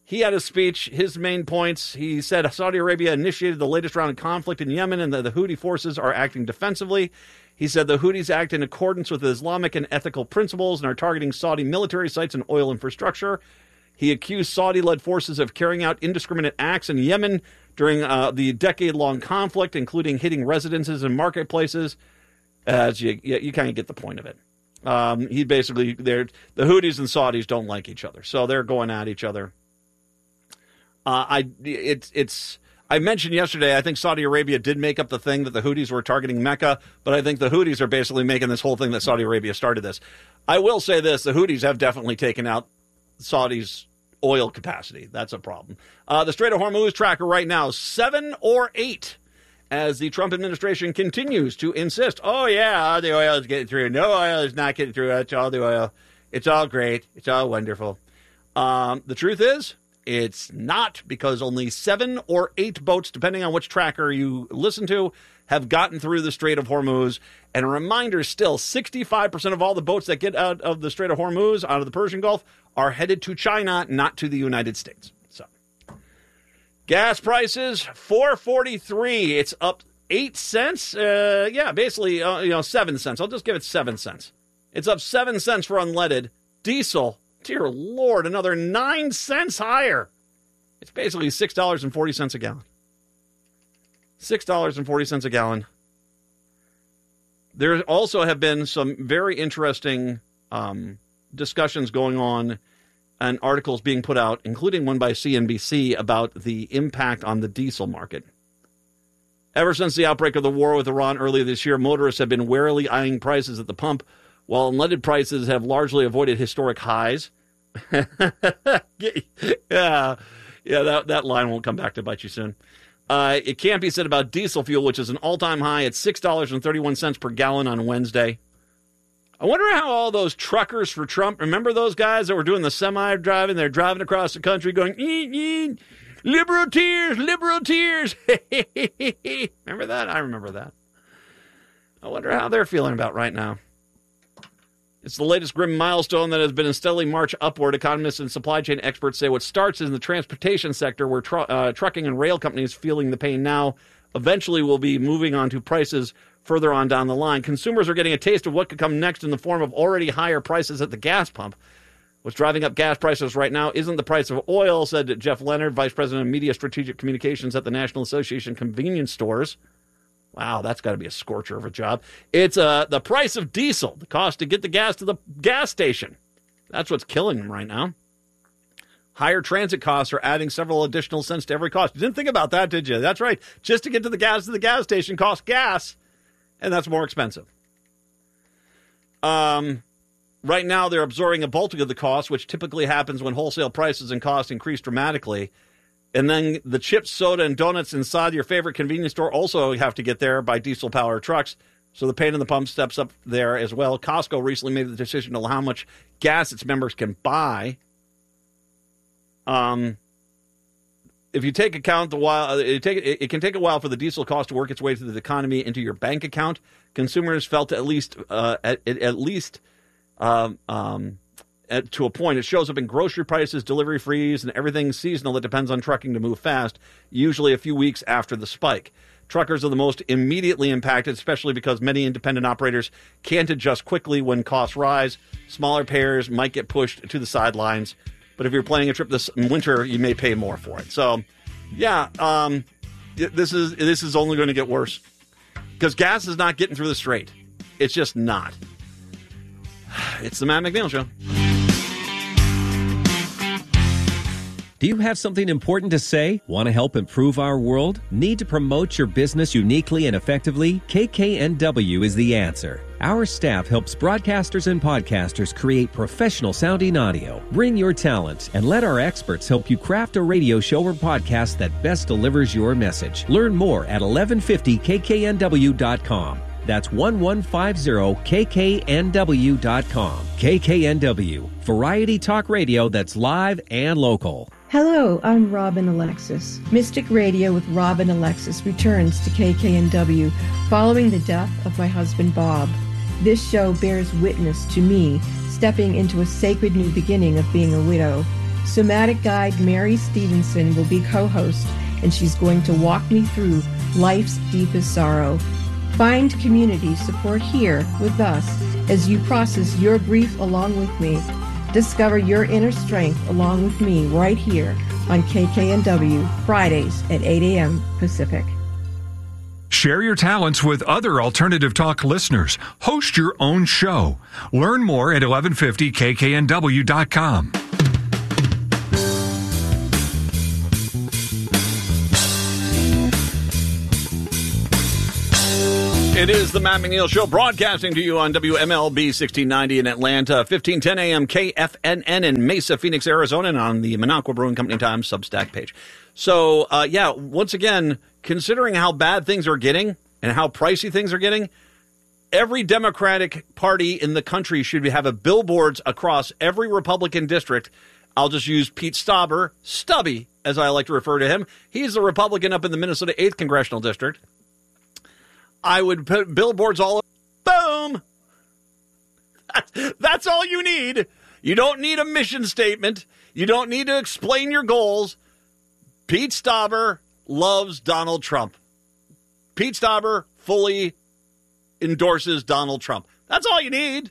he had a speech. His main points, he said Saudi Arabia initiated the latest round of conflict in Yemen and that the Houthi forces are acting defensively. He said the Houthis act in accordance with Islamic and ethical principles and are targeting Saudi military sites and oil infrastructure. He accused Saudi-led forces of carrying out indiscriminate acts in Yemen during uh, the decade-long conflict, including hitting residences and marketplaces. As you, you, you kind of get the point of it. Um, he basically, they're, the Houthis and Saudis don't like each other, so they're going at each other. Uh, I it's it's. I mentioned yesterday, I think Saudi Arabia did make up the thing that the Houthis were targeting Mecca, but I think the Houthis are basically making this whole thing that Saudi Arabia started this. I will say this, the Houthis have definitely taken out Saudi's oil capacity. That's a problem. Uh, the Strait of Hormuz tracker right now, seven or eight, as the Trump administration continues to insist, oh, yeah, the oil is getting through. No oil is not getting through. It's all the oil. It's all great. It's all wonderful. Um, the truth is, it's not, because only seven or eight boats, depending on which tracker you listen to, have gotten through the Strait of Hormuz. And a reminder still, sixty-five percent of all the boats that get out of the Strait of Hormuz, out of the Persian Gulf, are headed to China, not to the United States. So, gas prices, four forty-three. It's up eight cents. Uh, yeah, basically, uh, you know, seven cents. I'll just give it seven cents. It's up seven cents for unleaded. Diesel, dear Lord, another nine cents higher. It's basically six dollars and forty cents a gallon. six dollars and forty cents a gallon. There also have been some very interesting um, discussions going on and articles being put out, including one by C N B C, about the impact on the diesel market. Ever since the outbreak of the war with Iran earlier this year, motorists have been warily eyeing prices at the pump, while unleaded prices have largely avoided historic highs. yeah, yeah, that, that line won't come back to bite you soon. Uh, it can't be said about diesel fuel, which is an all-time high at six dollars and thirty-one cents per gallon on Wednesday. I wonder how all those truckers for Trump, remember those guys that were doing the semi-driving? They're driving across the country going, eat, eat, liberal tears, liberal tears. Remember that? I remember that. I wonder how they're feeling about right now. It's the latest grim milestone that has been a steadily march upward. Economists and supply chain experts say what starts in the transportation sector, where tr- uh, trucking and rail companies feeling the pain now, eventually will be moving on to prices further on down the line. Consumers are getting a taste of what could come next in the form of already higher prices at the gas pump. What's driving up gas prices right now isn't the price of oil, said Jeff Leonard, Vice President of Media Strategic Communications at the National Association of Convenience Stores. Wow, that's got to be a scorcher of a job. It's uh, the price of diesel, the cost to get the gas to the gas station. That's what's killing them right now. Higher transit costs are adding several additional cents to every cost. You didn't think about that, did you? That's right. Just to get to the gas to the gas station costs gas, and that's more expensive. Um, right now, they're absorbing a bulk of the cost, which typically happens when wholesale prices and costs increase dramatically. And then the chips, soda, and donuts inside your favorite convenience store also have to get there by diesel-powered trucks. So the pain in the pump steps up there as well. Costco recently made the decision to allow how much gas its members can buy. Um, if you take account the while, it, take, it can take a while for the diesel cost to work its way through the economy into your bank account. Consumers felt at least uh, at, at least. Um, um, At, to a point, it shows up in grocery prices, delivery fees, and everything seasonal that depends on trucking to move fast, usually a few weeks after the spike. Truckers are the most immediately impacted, especially because many independent operators can't adjust quickly when costs rise. Smaller payers might get pushed to the sidelines, but if you're planning a trip this winter, you may pay more for it. So, yeah, um, this is this is only going to get worse because gas is not getting through the strait. It's just not. It's the Matt McNeil Show. Do you have something important to say? Want to help improve our world? Need to promote your business uniquely and effectively? K K N W is the answer. Our staff helps broadcasters and podcasters create professional sounding audio. Bring your talent and let our experts help you craft a radio show or podcast that best delivers your message. Learn more at eleven fifty K K N W dot com. That's eleven fifty K K N W dot com. K K N W, variety talk radio that's live and local. Hello, I'm Robin Alexis. Mystic Radio with Robin Alexis returns to K K N W following the death of my husband Bob. This show bears witness to me stepping into a sacred new beginning of being a widow. Somatic guide Mary Stevenson will be co-host, and she's going to walk me through life's deepest sorrow. Find community support here with us as you process your grief along with me. Discover your inner strength along with me right here on K K N W, Fridays at eight a.m. Pacific. Share your talents with other Alternative Talk listeners. Host your own show. Learn more at eleven fifty K K N W dot com. It is the Matt McNeil Show, broadcasting to you on W M L B sixteen ninety in Atlanta, fifteen ten a.m. K F N N in Mesa, Phoenix, Arizona, and on the Minocqua Brewing Company Times Substack page. So, uh, yeah, once again, considering how bad things are getting and how pricey things are getting, every Democratic Party in the country should have a billboards across every Republican district. I'll just use Pete Stauber, Stubby, as I like to refer to him. He's a Republican up in the Minnesota eighth Congressional District. I would put billboards all over. Boom! That's, that's all you need. You don't need a mission statement. You don't need to explain your goals. Pete Stauber loves Donald Trump. Pete Stauber fully endorses Donald Trump. That's all you need.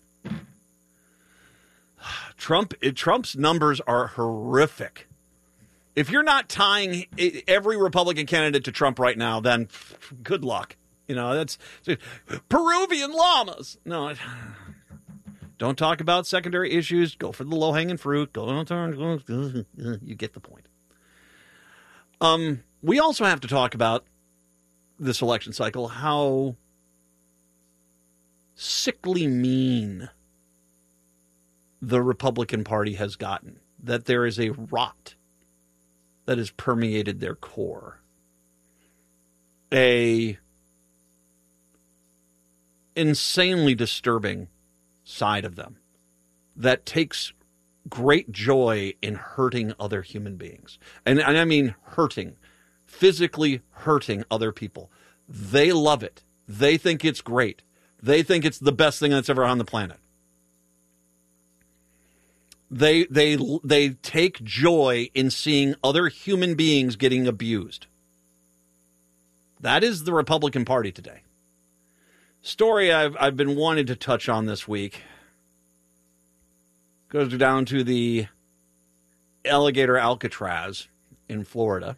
Trump, Trump's numbers are horrific. If you're not tying every Republican candidate to Trump right now, then good luck. You know, that's Peruvian llamas. No, don't talk about secondary issues. Go for the low-hanging fruit. Go on turn. You get the point. Um, we also have to talk about this election cycle, how sickly mean the Republican Party has gotten, that there is a rot that has permeated their core. A insanely disturbing side of them that takes great joy in hurting other human beings. And, and I mean hurting, physically hurting other people. They love it. They think it's great. They think it's the best thing that's ever on the planet. They they they take joy in seeing other human beings getting abused. That is the Republican Party today. Story I've I've been wanting to touch on this week goes down to the alligator Alcatraz in Florida.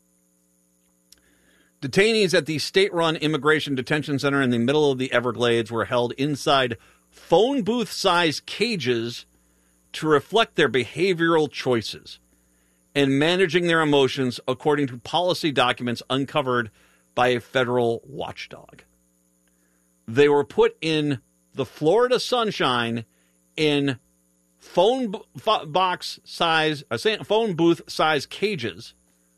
Detainees at the state-run immigration detention center in the middle of the Everglades were held inside phone booth-sized cages to reflect their behavioral choices and managing their emotions according to policy documents uncovered by a federal watchdog. They were put in the Florida sunshine in phone b- box size, uh, phone booth size cages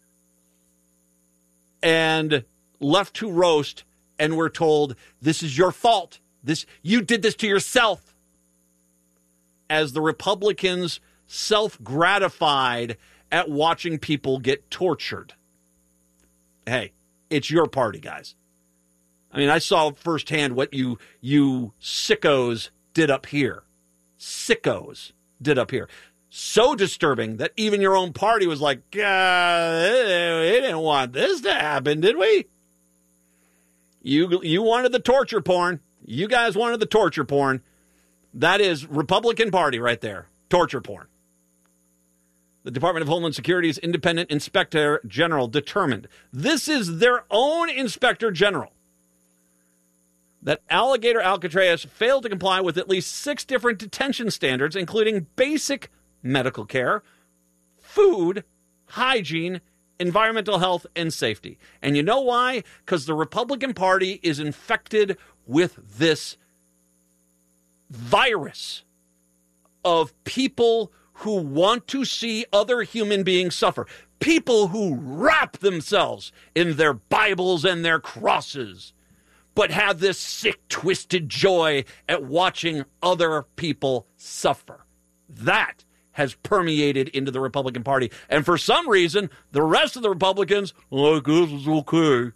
and left to roast, and were told, this is your fault. This, you did this to yourself. As the Republicans self-gratified at watching people get tortured. Hey, it's your party, guys. I mean, I saw firsthand what you you sickos did up here. Sickos did up here. So disturbing that even your own party was like, uh, we didn't want this to happen, did we? You, you wanted the torture porn. You guys wanted the torture porn. That is Republican Party right there. Torture porn. The Department of Homeland Security's independent inspector general determined, this is their own inspector general, that alligator Alcatraz failed to comply with at least six different detention standards, including basic medical care, food, hygiene, environmental health, and safety. And you know why? Because the Republican Party is infected with this virus of people who want to see other human beings suffer. People who wrap themselves in their Bibles and their crosses, but have this sick, twisted joy at watching other people suffer. That has permeated into the Republican Party. And for some reason, the rest of the Republicans, oh, I guess it's okay.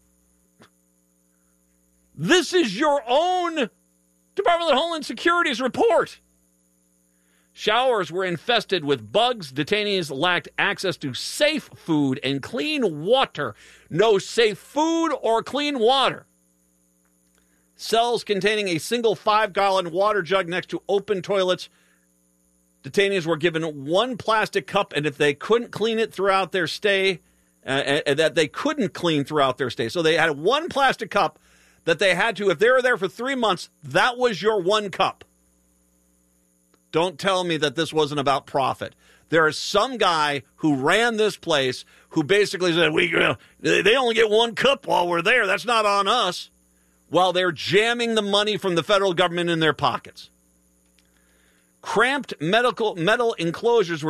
This is your own Department of Homeland Security's report. Showers were infested with bugs. Detainees lacked access to safe food and clean water. No safe food or clean water. Cells containing a single five-gallon water jug next to open toilets. Detainees were given one plastic cup, and if they couldn't clean it throughout their stay, uh, uh, that they couldn't clean throughout their stay. So they had one plastic cup that they had to, if they were there for three months, that was your one cup. Don't tell me that this wasn't about profit. There is some guy who ran this place who basically said, "We uh, they only get one cup while we're there. That's not on us." While they're jamming the money from the federal government in their pockets. Cramped medical metal enclosures were